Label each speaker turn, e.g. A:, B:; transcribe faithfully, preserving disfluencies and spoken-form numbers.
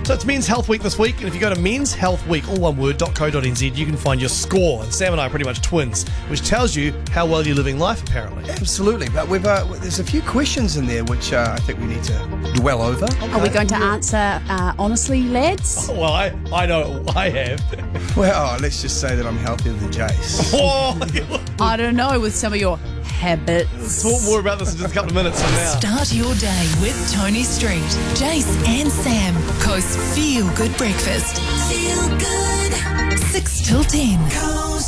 A: So it's Men's Health Week this week, and if you go to men's health week, all one word, .co.nz, you can find your score. And Sam and I are pretty much twins, which tells you how well you're living life, apparently.
B: Absolutely, but we've uh, there's a few questions in there which uh, I think we need to dwell over.
C: Are we going to answer uh, honestly, lads?
A: Well, I, I know I have.
B: Well, oh, let's just say that I'm healthier than Jace.
A: Oh,
C: I don't know, with some of your habits.
A: talk more about this in just a couple of minutes from now.
D: Start your day with Tony Street, Jace and Sam. Coast's Feel Good Breakfast. Feel good. six till ten.